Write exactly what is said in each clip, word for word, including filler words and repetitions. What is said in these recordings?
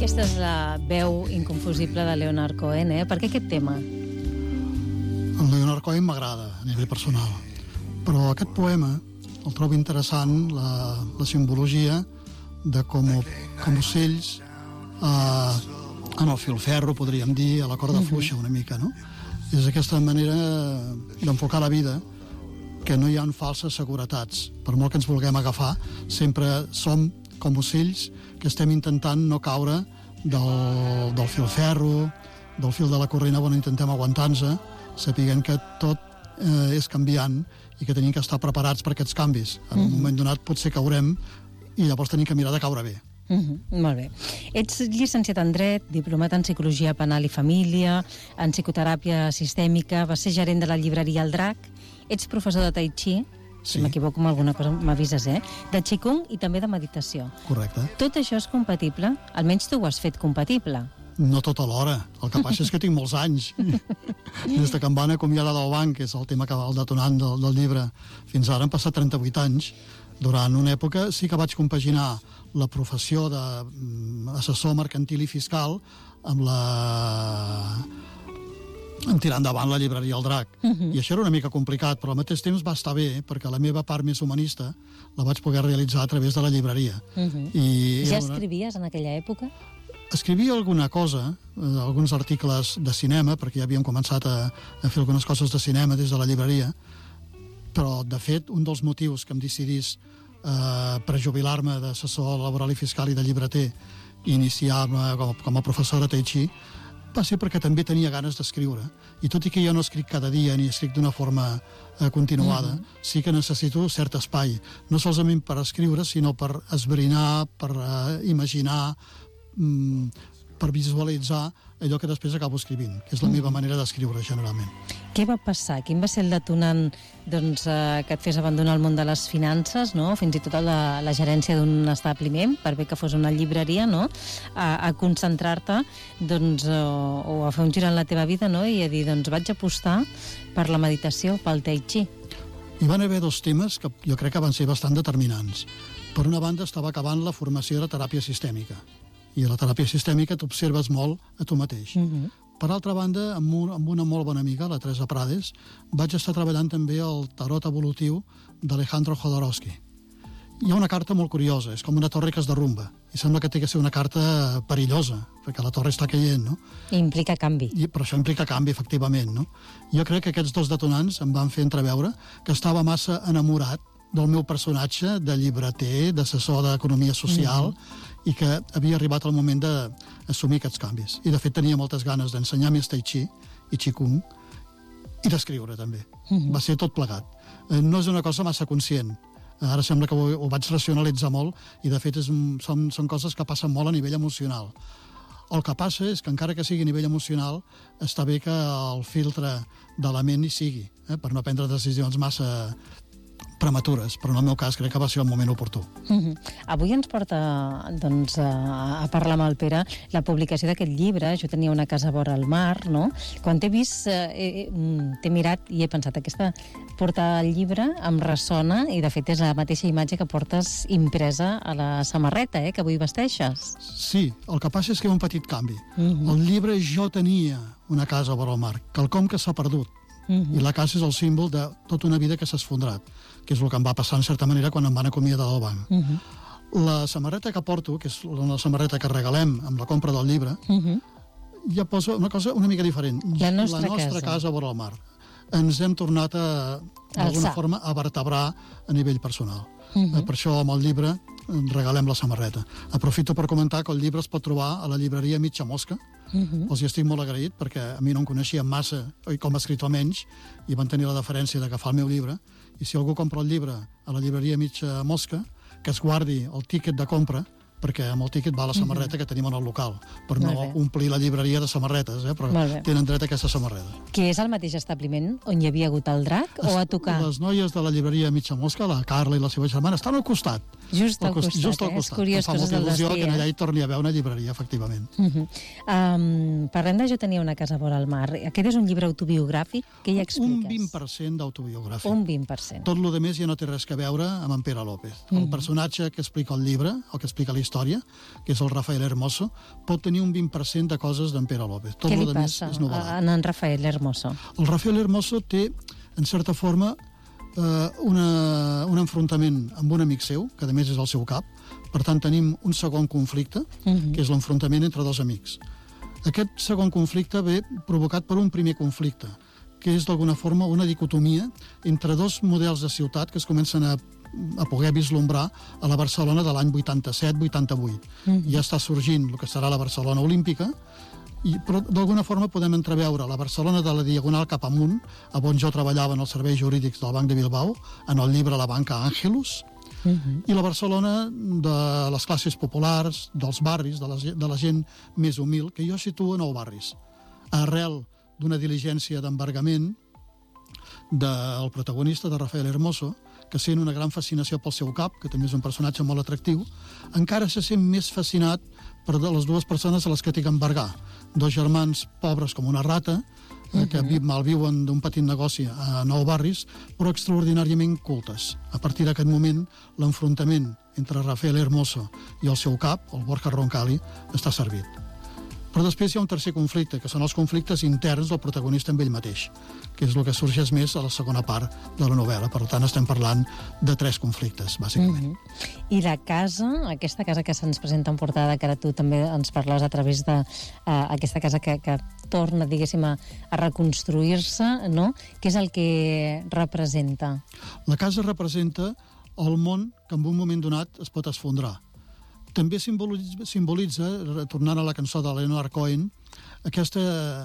Aquesta és la veu inconfusible de Leonard Cohen, eh? Per què aquest tema? El Leonard Cohen m'agrada a nivell personal, però aquest poema el trobo interessant, la, la simbologia de com, com ocells eh, en el filferro, podríem dir, a la corda fluixa una mica, no? És aquesta manera d'enfocar la vida, que no hi ha falses seguretats. Per molt que ens vulguem agafar, sempre som com ocells que estem intentant no caure del, del filferro, del fil de la corrent on intentem aguantar-nos, sapiguem que tot eh, és canviant i que tenim que estar preparats per aquests canvis. En un moment donat potser caurem i llavors tenim que mirar de caure bé. Uh -huh, molt bé. Ets llicenciat en Dret, diplomat en Psicologia Penal i Família, en Psicoteràpia Sistèmica, vas ser gerent de la llibreria El Drac, ets professor de Tai Chi, Sí. si m'equivoco amb alguna cosa m'avises, eh? De Qigong i també de meditació. Correcte. Tot això és compatible? Almenys tu ho has fet compatible. No tot alhora. El que passa és que tinc molts anys. Des de que em van acomiadar del banc, que és el tema que va el detonant del, del llibre, fins ara han passat trenta-vuit anys. Durant una època sí que vaig compaginar la professió d'assessor mercantil i fiscal amb la... en tirar endavant la llibreria El Drac. Uh-huh. I això era una mica complicat, però al mateix temps va estar bé, perquè la meva part més humanista la vaig poder realitzar a través de la llibreria. Uh-huh. I ja una... escrivies en aquella època? Escrivia alguna cosa, eh, alguns articles de cinema, perquè ja havíem començat a, a fer algunes coses de cinema des de la llibreria, però, de fet, un dels motius que em decidís eh, prejubilar-me d'assessor laboral i fiscal i de llibreter i iniciar-me com, com a professor de Tai Chi va ser perquè també tenia ganes d'escriure. I tot i que jo no escric cada dia ni escric d'una forma eh, continuada, mm-hmm. sí que necessito cert espai, no solament per escriure, sinó per esbrinar, per eh, imaginar, mm, per visualitzar allò que després acabo escrivint, que és la mm. meva manera d'escriure generalment. Què va passar? Quin va ser el detonant doncs, eh, que et fes abandonar el món de les finances, no? Fins i tot la, la gerència d'un establiment, per bé que fos una llibreria, no? a, a concentrar-te doncs, o, o a fer un gir en la teva vida, no? I a dir, doncs vaig apostar per la meditació, pel Tai Chi. Hi van haver dos temes que jo crec que van ser bastant determinants. Per una banda, estava acabant la formació de teràpia sistèmica, i a la teràpia sistèmica t'observes molt a tu mateix. Uh-huh. Per altra banda, amb, un, amb una molt bona amiga, la Teresa Prades, vaig estar treballant també el tarot evolutiu d'Alejandro Jodorowsky. Hi ha una carta molt curiosa, és com una torre que es derrumba, i sembla que té que ser una carta perillosa, perquè la torre està caient, no? I implica canvi. I, però això implica canvi, efectivament, no? Jo crec que aquests dos detonants em van fer entreveure que estava massa enamorat del meu personatge de llibreter, d'assessor d'economia social, mm-hmm. i que havia arribat el moment d'assumir aquests canvis. I, de fet, tenia moltes ganes d'ensenyar més Tai Chi i Qigong i d'escriure, també. Mm-hmm. Va ser tot plegat. No és una cosa massa conscient. Ara sembla que ho, ho vaig racionalitzar molt i, de fet, és, són, són coses que passen molt a nivell emocional. El que passa és que, encara que sigui a nivell emocional, està bé que el filtre de la ment hi sigui, eh, per no prendre decisions massa prematures, però en el meu cas crec que va ser el moment oportú. Mm-hmm. Avui ens porta doncs, a, a parlar amb el Pere la publicació d'aquest llibre, Jo tenia una casa vora al mar, no? Quan t'he vist, eh, t'he mirat i he pensat, aquesta porta el llibre em ressona, i de fet és la mateixa imatge que portes impresa a la samarreta, eh, que avui vesteixes. Sí, el que passa és que hi ha un petit canvi. Mm-hmm. El llibre Jo tenia una casa vora el mar, quelcom que s'ha perdut. Mm-hmm. I la casa és el símbol de tota una vida que s'ha esfondrat, que és el que em va passar en certa manera quan em van acomiadar del banc. Mm-hmm. La samarreta que porto, que és una samarreta que regalem amb la compra del llibre, mm-hmm. ja posa una cosa una mica diferent. La nostra, la nostra casa. casa vora el mar. Ens hem tornat a, d'alguna forma, a vertebrar a nivell personal. Mm-hmm. Per això amb el llibre regalem la samarreta. Aprofito per comentar que el llibre es pot trobar a la llibreria Mitja Mosca. Uh-huh. Els hi estic molt agraït perquè a mi no em coneixien massa, com a escriptor menys, i van tenir la deferència d'agafar el meu llibre, i si algú compra el llibre a la llibreria Mitja Mosca, que es guardi el tíquet de compra, perquè amb el tíquet va la samarreta uh-huh. que tenim en el local, per no omplir la llibreria de samarretes, eh? Però tenen dret a aquesta samarreta. Que és el mateix establiment on hi havia hagut el Drac, es, o a tocar? Les noies de la llibreria Mitja Mosca, la Carla i la seva germana, estan al costat. Just al costat, just al eh? costat. És curiós, coses del destí, eh? Que allà hi torni a haver una llibreria, efectivament. Uh-huh. um, parlem de Jo tenia una casa vora al mar. Aquest és un llibre autobiogràfic? Què hi expliques? Un vint per cent d'autobiogràfic. Un vint per cent. Tot el que més ja no té res a veure amb en Pere López. El uh-huh. personatge que explica el llibre, el que explica la història, història, que és el Rafael Hermoso, pot tenir un vint per cent de coses d'en Pere López. Tot Què li lo de més passa és novel·lat. a en Rafael Hermoso? El Rafael Hermoso té, en certa forma, eh, una, un enfrontament amb un amic seu, que a més és el seu cap. Per tant, tenim un segon conflicte, uh-huh. que és l'enfrontament entre dos amics. Aquest segon conflicte ve provocat per un primer conflicte, que és d'alguna forma una dicotomia entre dos models de ciutat que es comencen a, a poder vislumbrar a la Barcelona de l'any vuitanta-set vuitanta-vuit. Uh-huh. Ja està sorgint el que serà la Barcelona Olímpica, i, però d'alguna forma podem entreveure la Barcelona de la Diagonal cap amunt, on jo treballava en els serveis jurídics del Banc de Bilbao, en el llibre La banca Àngelus, uh-huh. i la Barcelona de les classes populars, dels barris, de la, de la gent més humil, que jo situo a nou barris. Arrel d'una diligència d'embargament del protagonista, de Rafael Hermoso, que sent una gran fascinació pel seu cap, que també és un personatge molt atractiu, encara se sent més fascinat per les dues persones a les que té que embargar. Dos germans pobres com una rata, eh, que uh-huh. malviuen d'un petit negoci a nou barris, però extraordinàriament cultes. A partir d'aquest moment, l'enfrontament entre Rafael Hermoso i el seu cap, el Borja Roncalli, està servit. Però després hi ha un tercer conflicte, que són els conflictes interns del protagonista amb ell mateix, que és el que sorgeix més a la segona part de la novel·la. Per tant, estem parlant de tres conflictes, bàsicament. Mm-hmm. I la casa, aquesta casa que se'ns presenta en portada, que ara tu també ens parles a través d'aquesta uh, casa que, que torna, diguéssim, a, a reconstruir-se, no? Què és el que representa? La casa representa el món que en un moment donat es pot esfondrar. També simbolitza, simbolitza, tornant a la cançó de Leonard Cohen, aquesta,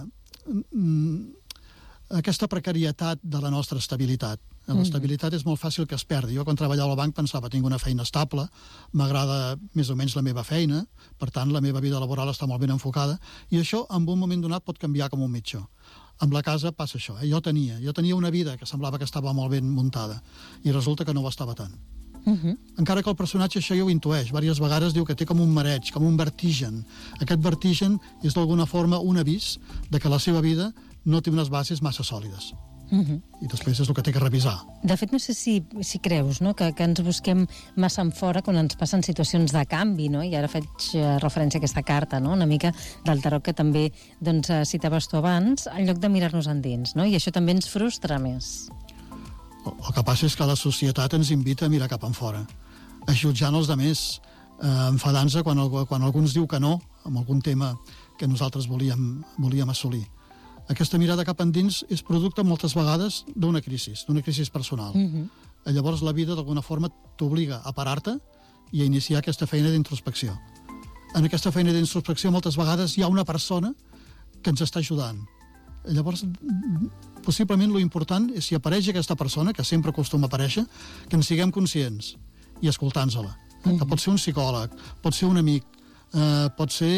aquesta precarietat de la nostra estabilitat. L'estabilitat és molt fàcil que es perdi. Jo, quan treballava al banc, pensava, tinc una feina estable, m'agrada més o menys la meva feina, per tant, la meva vida laboral està molt ben enfocada, i això, en un moment donat, pot canviar com un mitjó. Amb la casa passa això. Eh? Jo tenia, jo tenia una vida que semblava que estava molt ben muntada, i resulta que no ho estava tant. Uh-huh. Encara que el personatge això ja ho intueix, diverses vegades diu que té com un mareig, com un vertigen. Aquest vertigen és d'alguna forma un avís de que la seva vida no té unes bases massa sòlides. Uh-huh. I després és el que té que revisar. De fet, no sé si, si creus, no? que, que ens busquem massa en fora quan ens passen situacions de canvi, no? I ara faig uh, referència a aquesta carta, no? Una mica del tarot que també doncs, uh, citaves tu abans, en lloc de mirar-nos endins, no? I això també ens frustra més. El que passa és que la societat ens invita a mirar cap enfora, a jutjar els altres, eh, enfadant-se quan, quan algú ens diu que no amb algun tema que nosaltres volíem, volíem assolir. Aquesta mirada cap endins és producte moltes vegades d'una crisi, d'una crisi personal. Uh-huh. Llavors la vida d'alguna forma t'obliga a parar-te i a iniciar aquesta feina d'introspecció. En aquesta feina d'introspecció moltes vegades hi ha una persona que ens està ajudant. Llavors, possiblement l'important és si apareix aquesta persona, que sempre acostuma a aparèixer, que en siguem conscients i escoltant-se-la. Eh? Que pot ser un psicòleg, pot ser un amic, eh, pot ser...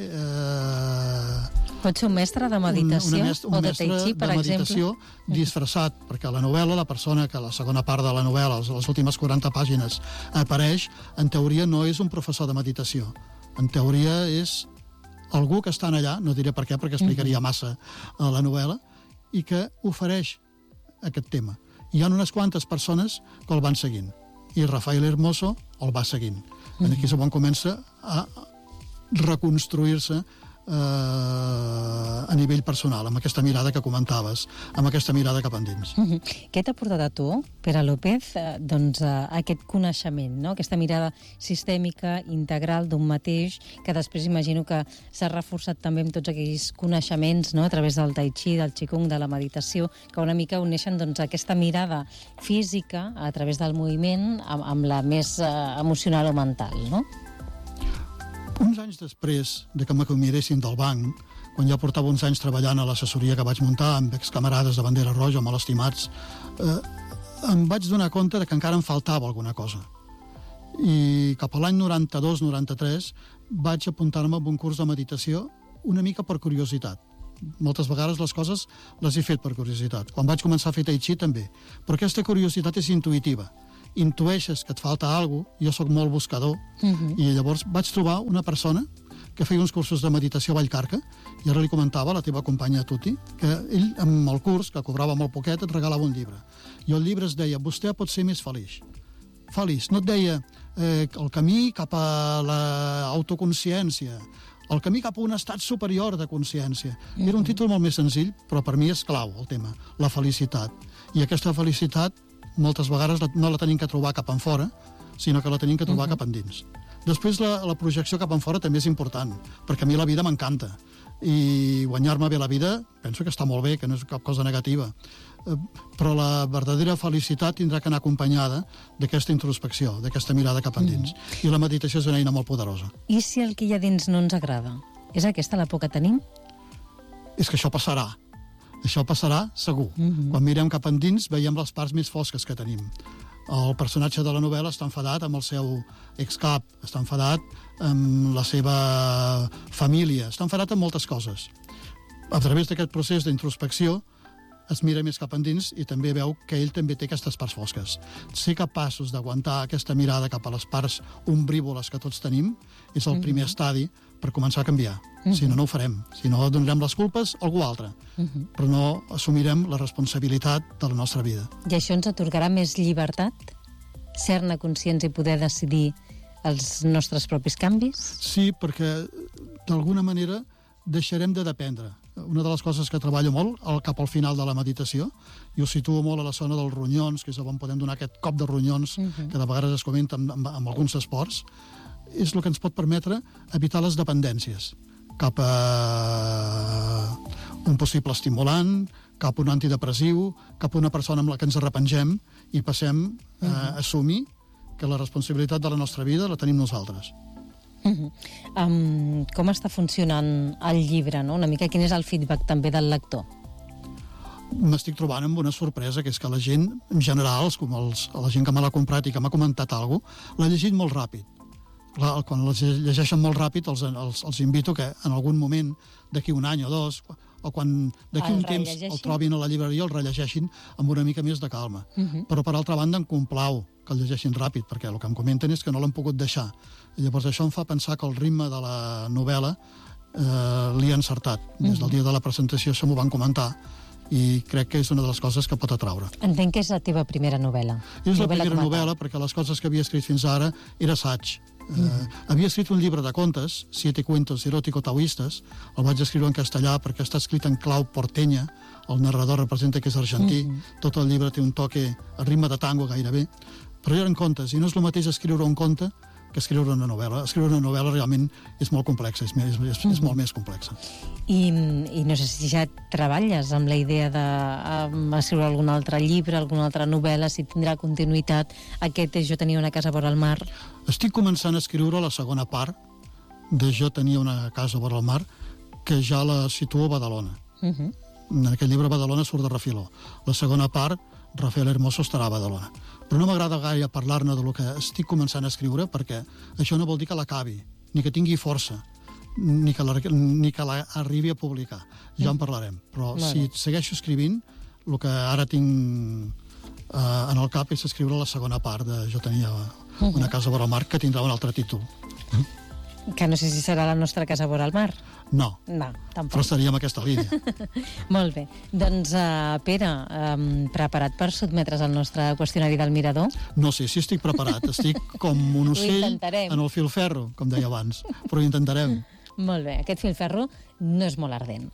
Eh, pot ser un mestre de meditació un, mestre, un o de tai chi, per de meditació exemple. Disfressat, perquè a la novel·la, la persona que a la segona part de la novel·la, les últimes quaranta pàgines, apareix, en teoria no és un professor de meditació. En teoria és algú que està allà, no diré per què, perquè explicaria massa a la novel·la, i que ofereix aquest tema. Hi ha unes quantes persones que el van seguint, i Rafael Hermoso el va seguint. Mm-hmm. Aquí és on comença a reconstruir-se eh, a nivell personal, amb aquesta mirada que comentaves, amb aquesta mirada cap endins. Mm-hmm. Què t'ha portat a tu, Pere López, eh, doncs, a aquest coneixement, no? Aquesta mirada sistèmica, integral d'un mateix, que després imagino que s'ha reforçat també amb tots aquells coneixements, no? A través del tai chi, del qigong, de la meditació, que una mica uneixen doncs, aquesta mirada física a través del moviment amb, amb la més eh, emocional o mental, no? Uns anys després de que m'acomiadessin del banc, quan ja portava uns anys treballant a l'assessoria que vaig muntar amb excamarades de bandera roja, molt estimats, eh, em vaig donar compte de que encara em faltava alguna cosa. I cap a l'any noranta-dos noranta-tres vaig apuntar-me a un curs de meditació una mica per curiositat. Moltes vegades les coses les he fet per curiositat. Quan vaig començar a fer tai chi també. Però aquesta curiositat és intuïtiva. Intueixes que et falta alguna cosa, jo sóc molt buscador, uh-huh. i llavors vaig trobar una persona que feia uns cursos de meditació a Vallcarca, i ara li comentava a la teva companya Tuti, que ell, amb el curs, que cobrava molt poquet, et regalava un llibre. I el llibre es deia, vostè pot ser més feliç. feliç. No et deia eh, el camí cap a l'autoconsciència, el camí cap a un estat superior de consciència. Mm-hmm. Era un títol molt més senzill, però per mi és clau el tema, la felicitat. I aquesta felicitat moltes vegades no la tenim que trobar cap enfora, sinó que la tenim que trobar mm-hmm. cap endins. Després la, la projecció cap enfora també és important, perquè a mi la vida m'encanta. I guanyar-me bé la vida penso que està molt bé, que no és cap cosa negativa. Però la verdadera felicitat tindrà que anar acompanyada d'aquesta introspecció, d'aquesta mirada cap endins. Mm. I la meditació és una eina molt poderosa. I si el que hi ha dins no ens agrada? És aquesta la por que tenim? És que això passarà. Això passarà segur. Mm-hmm. Quan mirem cap endins veiem les parts més fosques que tenim. El personatge de la novel·la està enfadat amb el seu excap, està enfadat amb la seva família, està enfadat amb moltes coses. A través d'aquest procés d'introspecció es mira més cap endins i també veu que ell també té aquestes parts fosques. Ser capaços d'aguantar aquesta mirada cap a les parts ombrívoles que tots tenim és el primer mm-hmm. estadi per començar a canviar. Mm-hmm. Si no, no ho farem. Si no, donarem les culpes a algú altre. Mm-hmm. Però no assumirem la responsabilitat de la nostra vida. I això ens atorgarà més llibertat? Ser-ne conscients i poder decidir els nostres propis canvis? Sí, perquè d'alguna manera deixarem de dependre. Una de les coses que treballo molt al cap al final de la meditació, i ho situo molt a la zona dels ronyons, que és on podem donar aquest cop de ronyons, uh-huh. que de vegades es comenta amb, amb, amb alguns esports, és el que ens pot permetre evitar les dependències cap a un possible estimulant, cap a un antidepressiu, cap a una persona amb la que ens arrepengem i passem uh-huh. a assumir que la responsabilitat de la nostra vida la tenim nosaltres. Uh-huh. Um, com està funcionant el llibre, no? Una mica quin és el feedback també del lector? M'estic trobant amb una sorpresa, que és que la gent, en general, com els, la gent que me l'ha comprat i que m'ha comentat alguna cosa, l'ha llegit molt ràpid. Clar, quan la llegeixen molt ràpid, els, els, els invito que en algun moment, d'aquí un any o dos, o quan d'aquí un temps el trobin a la llibreria, el rellegeixin amb una mica més de calma. Uh-huh. Però, per altra banda, em complau que el llegeixin ràpid, perquè el que em comenten és que no l'han pogut deixar. I llavors això em fa pensar que el ritme de la novel·la eh, l'hi ha encertat. Des del dia de la presentació això m'ho van comentar i crec que és una de les coses que pot atraure. Entenc que és la teva primera novel·la. És la primera novel·la perquè les coses que havia escrit fins ara era assaig. Uh, mm. Havia escrit un llibre de contes, Siete cuentos erótico-taoistes, el vaig escriure en castellà perquè està escrit en clau portenya, el narrador representa que és argentí, mm-hmm. tot el llibre té un toque a ritme de tango gairebé, però eren contes, i no és el mateix escriure un conte que escriure una novel·la. Escriure una novel·la realment és molt complexa, és, és, és, mm-hmm. és molt més complexa. I, I no sé si ja treballes amb la idea d'escriure algun altre llibre, alguna altra novel·la, si tindrà continuïtat. Aquest és Jo tenia una casa vora el mar. Estic començant a escriure la segona part de Jo tenia una casa vora el mar, que ja la situo a Badalona. Uh-huh. En aquest llibre Badalona surt de refiló. La segona part, Rafael Hermoso estarà a Badalona. Però no m'agrada gaire parlar-ne del que estic començant a escriure, perquè això no vol dir que l'acabi, ni que tingui força, ni que, la, ni que la arribi a publicar. Ja en parlarem. Però vale. Si segueixo escrivint, el que ara tinc eh, en el cap és escriure la segona part de Jo tenia una casa vora el mar, que tindrà un altre títol. Que no sé si serà la nostra casa vora el mar. No, no tampoc. Però estaria en aquesta línia. Molt bé. Doncs, uh, Pere, um, preparat per sotmetre's al nostre qüestionari del mirador? No sé si estic preparat. Estic com un ocell en el filferro, com deia abans. Però ho intentarem. Molt bé. Aquest filferro no és molt ardent.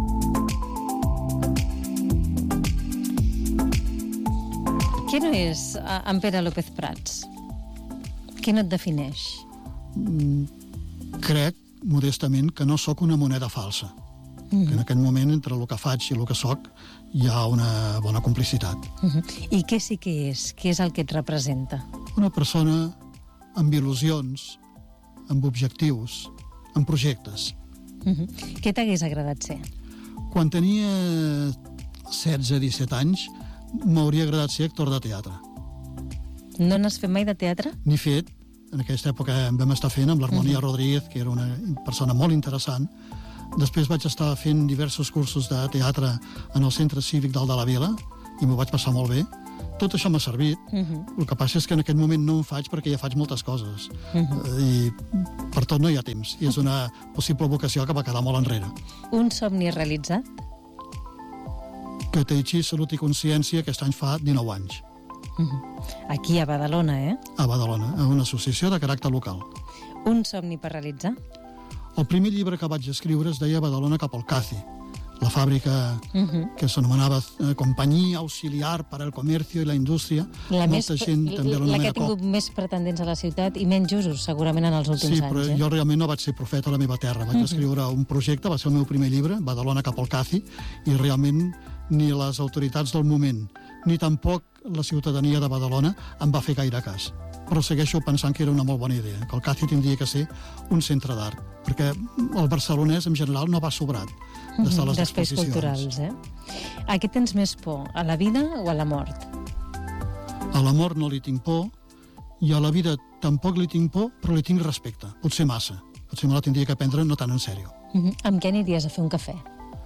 Què no és uh, en Pere López Prats? Què no et defineix? Mm, crec, modestament, que no sóc una moneda falsa. Mm-hmm. Que en aquest moment, entre el que faig i el que sóc, hi ha una bona complicitat. Mm-hmm. I què sí que és? Què és el que et representa? Una persona amb il·lusions, amb objectius, amb projectes. Mm-hmm. Què t'hagués agradat ser? Quan tenia setze disset anys, m'hauria agradat ser actor de teatre. No n'has fet mai de teatre? N'he fet. En aquesta època en vam estar fent amb l'Harmonia uh-huh. Rodríguez, que era una persona molt interessant. Després vaig estar fent diversos cursos de teatre en el Centre Cívic del de la Vila i m'ho vaig passar molt bé. Tot això m'ha servit. Uh-huh. El que passa és que en aquest moment no en faig perquè ja faig moltes coses. Uh-huh. I per tot no hi ha temps. I és una possible vocació que va quedar molt enrere. Un somni realitzat? Que Tai Chi, Salut i Consciència aquest any fa dinou anys. Uh-huh. Aquí a Badalona, eh? A Badalona, a una associació de caràcter local. Un somni per realitzar? El primer llibre que vaig escriure es deia Badalona cap al Caci, la fàbrica uh-huh. que s'anomenava eh, Companyia Auxiliar per al Comercio i la Indústria. La, Molta més, gent també la, la que ha tingut com... més pretendents a la ciutat i menys usos, segurament, en els últims sí, anys. però eh? jo realment no vaig ser profeta a la meva terra. Vaig uh-huh. escriure un projecte, va ser el meu primer llibre, Badalona cap al Caci, i realment ni les autoritats del moment, ni tampoc la ciutadania de Badalona em va fer gaire cas. Però segueixo pensant que era una molt bona idea, que el Caci tindria que ser un centre d'art, perquè el barcelonès en general no va sobrat de sales d'espais d'exposicions. culturals, eh? A què tens més por? A la vida o a la mort? A la mort no li tinc por, i a la vida tampoc li tinc por, però li tinc respecte. Potser massa. Potser me la tindria que prendre no tan en sèrio. Uh -huh. Amb què aniries a fer un cafè?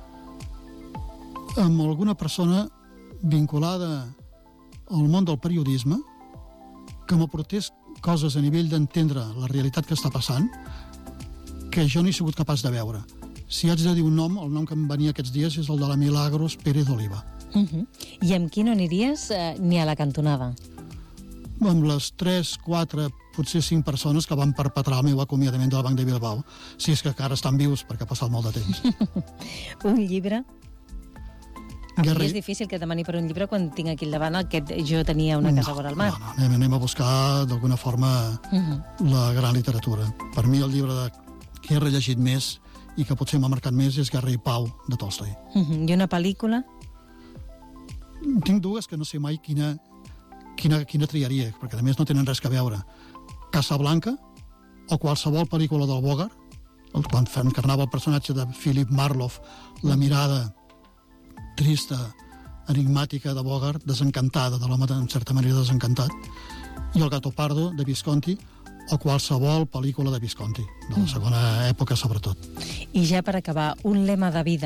Amb alguna persona vinculada al món del periodisme que m'aportés coses a nivell d'entendre la realitat que està passant que jo no he sigut capaç de veure. Si haig de dir un nom, el nom que em venia aquests dies és el de la Milagros Pérez Oliva. Uh -huh. I amb qui no aniries eh, ni a la cantonada? Amb les tres, quatre, potser cinc persones que van perpetrar el meu acomiadament de la Banc de Bilbao, si és que encara estan vius, perquè ha passat molt de temps. Un llibre? Guerra... És difícil que demani per un llibre quan tinc aquí al davant el que jo tenia una casa no, vora el mar. No, no, anem, anem a buscar d'alguna forma uh -huh. la gran literatura. Per mi el llibre de... que he rellegit més i que potser m'ha marcat més és Guerra i Pau, de Tolstoi. Uh -huh. I una pel·lícula? Tinc dues que no sé mai quina, quina, quina triaria, perquè a més no tenen res que veure. Casablanca o qualsevol pel·lícula del Bogart, quan encarnava el personatge de Philip Marlowe, la mirada trista, enigmàtica de Bogart, desencantada, de l'home en certa manera desencantat, i El Gato Pardo, de Visconti, o qualsevol pel·lícula de Visconti, de la segona època sobretot. I ja per acabar, un lema de vida.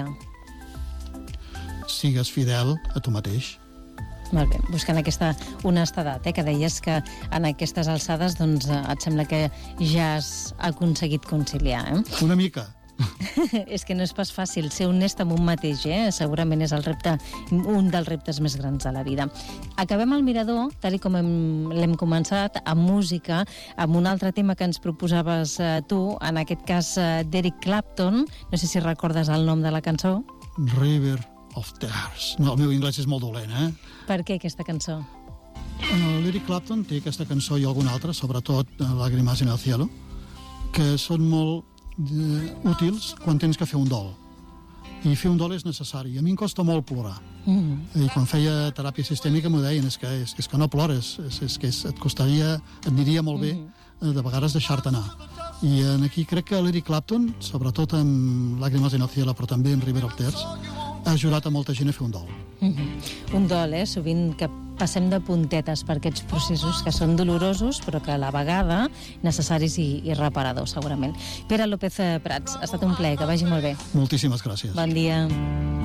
Sigues fidel a tu mateix. Molt bé, buscant aquesta honestedat, eh, que deies que en aquestes alçades doncs, et sembla que ja has aconseguit conciliar. Eh? Una mica. És que no és pas fàcil ser honest amb un mateix, eh? Segurament és el repte, un dels reptes més grans de la vida. Acabem el Mirador, tal i com hem, l'hem començat, amb música, amb un altre tema que ens proposaves eh, tu, en aquest cas eh, d'Eric Clapton. No sé si recordes el nom de la cançó. River of Tears. No, el meu anglès és molt dolent, eh? Per què aquesta cançó? Uh, L'Eric Clapton té aquesta cançó i alguna altra, sobretot uh, Lágrimas en el cielo, que són molt de, útils quan tens que fer un dol. I fer un dol és necessari. A mi em costa molt plorar. Mm. I quan feia teràpia sistèmica m'ho deien, és que, és, és que no plores, és, és que és, et costaria, et aniria molt bé mm. de vegades deixar-te anar. I en aquí crec que l'Eric Clapton, sobretot amb Lágrimas en el cielo, però també en River of Tears, ha ajudat a molta gent a fer un dol. Mm-hmm. Un dol, eh? Sovint que passem de puntetes per aquests processos que són dolorosos, però que a la vegada necessaris i, i reparadors, segurament. Pere López Prats, ha estat un plaer, que vagi molt bé. Moltíssimes gràcies. Bon dia.